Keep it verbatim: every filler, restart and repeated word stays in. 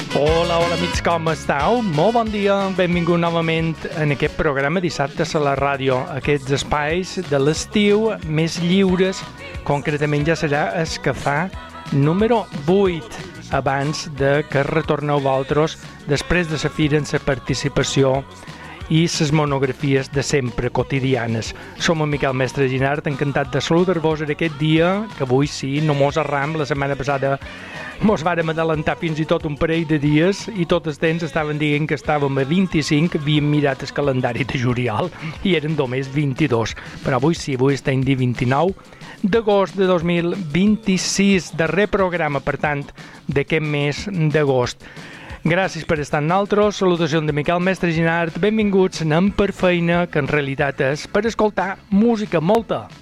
Hola, hola amics, com esteu? Molt bon dia, benvingut novament en aquest programa Dissabtes a la ràdio. Aquests espais de l'estiu més lliures, concretament ja serà el cafè número vuit, abans de que retorneu vosaltres després de la fira en la participació i les monografies de sempre, quotidianes. Som en Miquel Mestre Ginart, encantat de saludar-vos en aquest dia, que avui sí, no mos arram, la setmana passada mos vàrem adelantar fins i tot un parell de dies i tot el temps estaven dient que estàvem a vint-i-cinc, havíem mirat el calendari de juliol i eren només vint-i-dos. Però avui sí, avui estem dia vint-i-nou d'agost de dos mil vint-i-sis, darrer programa, per tant, d'aquest mes d'agost. Gràcies per estar amb nosaltres, salutacions de Miquel Mestre Ginart, benvinguts, anem per feina, que en realitat és per escoltar música, molta.